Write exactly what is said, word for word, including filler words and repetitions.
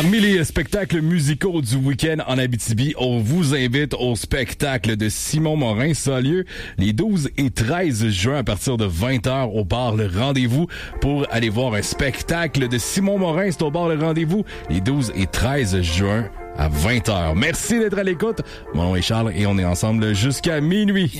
Parmi les spectacles musicaux du week-end en Abitibi, on vous invite au spectacle de Simon Morin. Ça a lieu les douze et treize juin à partir de vingt heures au bar Le Rendez-vous pour aller voir un spectacle de Simon Morin. C'est au bar Le Rendez-vous les douze et treize juin à vingt heures. Merci d'être à l'écoute. Mon nom est Charles et on est ensemble jusqu'à minuit.